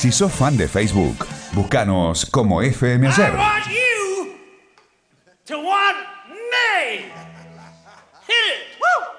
Si sos fan de Facebook, búscanos como FM I Ayer. want you to want me. Hit it. Woo!